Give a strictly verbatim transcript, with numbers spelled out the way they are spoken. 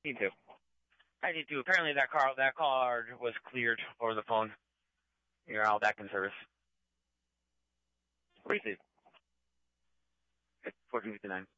need to. I need to. Apparently that car, that card was cleared over the phone. You're all back in service. Receive. fourteen fifty-nine.